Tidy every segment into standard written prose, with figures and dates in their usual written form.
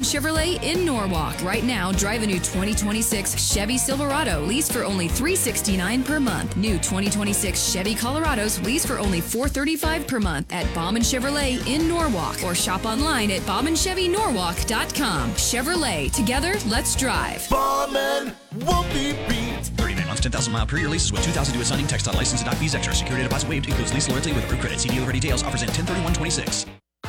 Chevrolet in Norwalk. Right now, drive a new 2026 Chevy Silverado lease for only $369 per month. New 2026 Chevy Colorados lease for only $435 per month at Bauman Chevrolet in Norwalk, or shop online at BaumanChevyNorwalk.com. Chevrolet, together, let's drive. Bauman won't be beat. 39 months, 10,000 mile per year leases with 2,000 due at signing. Text on license and doc fees extra. Security deposit waived. Includes lease loyalty with approved credit. See dealer for details. Offers in 10/31/26.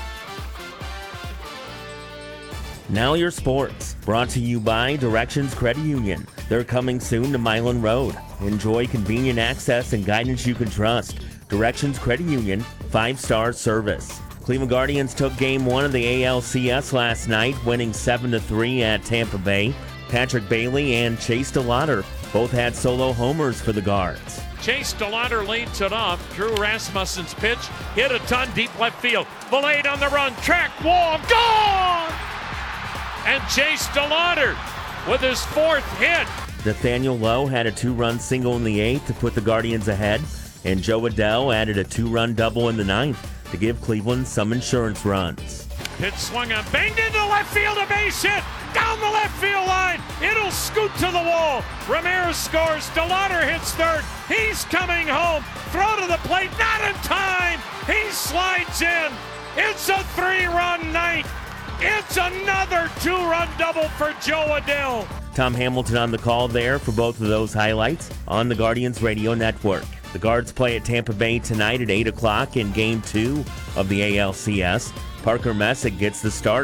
Now your sports, brought to you by Directions Credit Union. They're coming soon to Milan Road. Enjoy convenient access and guidance you can trust. Directions Credit Union, 5-star service. Cleveland Guardians took Game 1 of the ALCS last night, winning 7-3 at Tampa Bay. Patrick Bailey and Chase DeLauder both had solo homers for the Guards. Chase DeLauder leads it off. Drew Rasmussen's pitch hit a ton deep left field. Valade on the run. Track wall. Gone! And Chase DeLauder with his 4th hit. Nathaniel Lowe had a 2-run single in the 8th to put the Guardians ahead, and Joe Adell added a 2-run double in the 9th to give Cleveland some insurance runs. Pitch swung on, banged into left field, a base hit down the left field line. It'll scoot to the wall. Ramirez scores. DeLauder hits 3rd. He's coming home. Throw to the plate, not in time. He slides in. It's a 3-run night. It's another 2-run double for Joe Adell. Tom Hamilton on the call there for both of those highlights on the Guardians Radio Network. The Guards play at Tampa Bay tonight at 8 o'clock in Game 2 of the ALCS. Parker Messick gets the start